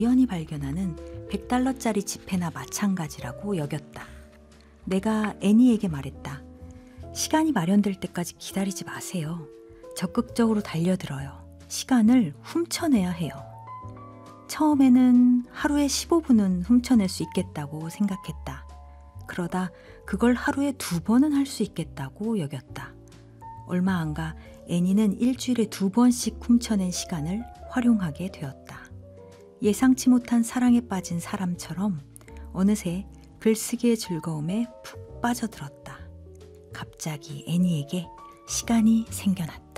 우연히 발견하는 100달러짜리 지폐나 마찬가지라고 여겼다. 내가 애니에게 말했다. 시간이 마련될 때까지 기다리지 마세요. 적극적으로 달려들어요. 시간을 훔쳐내야 해요. 처음에는 하루에 15분은 훔쳐낼 수 있겠다고 생각했다. 그러다 그걸 하루에 2번은 할 수 있겠다고 여겼다. 얼마 안 가 애니는 일주일에 2번씩 훔쳐낸 시간을 활용하게 되었다. 예상치 못한 사랑에 빠진 사람처럼 어느새 글쓰기의 즐거움에 푹 빠져들었다. 갑자기 애니에게 시간이 생겨났다.